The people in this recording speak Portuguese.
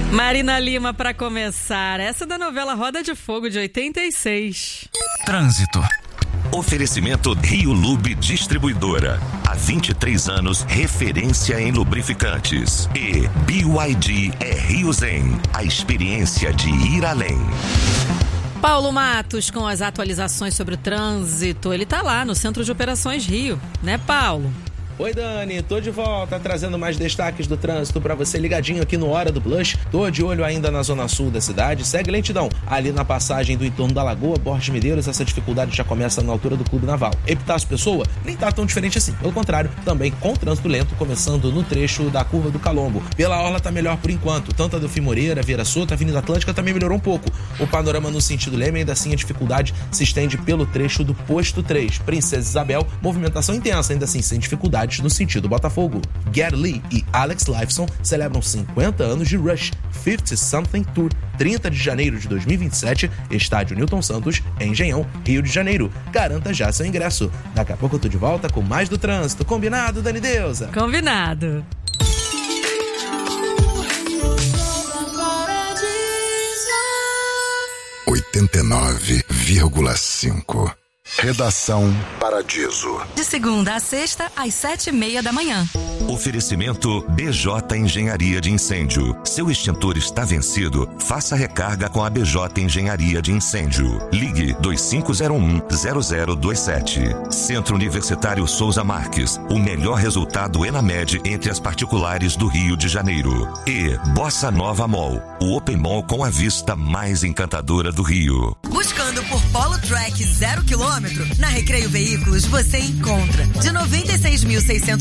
Marina Lima para começar. Essa é da novela Roda de Fogo de 86. Trânsito. Oferecimento Rio Lube Distribuidora. Há 23 anos, referência em lubrificantes. E BYD é Rio Zen. A experiência de ir além. Paulo Matos com as atualizações sobre o trânsito. Ele tá lá no Centro de Operações Rio, né, Paulo? Oi, Dani, tô de volta trazendo mais destaques do trânsito pra você ligadinho aqui no Hora do Blush. Tô de olho ainda na zona sul da cidade, segue lentidão ali na passagem do entorno da Lagoa, Borges Medeiros. Essa dificuldade já começa na altura do Clube Naval. Epitácio Pessoa nem tá tão diferente assim, pelo contrário, também com trânsito lento, começando no trecho da Curva do Calombo. Pela orla tá melhor por enquanto, tanto a Delfim Moreira, Vieira Soto, a Avenida Atlântica também melhorou um pouco. O panorama no sentido Leme, ainda assim a dificuldade se estende pelo trecho do Posto 3, Princesa Isabel, movimentação intensa, ainda assim sem dificuldades no sentido Botafogo. Gary Lee e Alex Lifeson celebram 50 anos de Rush 50 Something Tour, 30 de janeiro de 2027, estádio Newton Santos, Engenhão, Rio de Janeiro. Garanta já seu ingresso. Daqui a pouco eu tô de volta com mais do trânsito. Combinado, Dani Deusa? Combinado. (89,5) Redação Paradiso. De segunda a sexta, às 7:30 da manhã. Oferecimento BJ Engenharia de Incêndio. Seu extintor está vencido? Faça recarga com a BJ Engenharia de Incêndio. Ligue 2501-0027. Centro Universitário Souza Marques. O melhor resultado ENAMED entre as particulares do Rio de Janeiro. E Bossa Nova Mall. O Open Mall com a vista mais encantadora do Rio. Buscando por Polo Track 0 km? Na Recreio Veículos você encontra de 96.600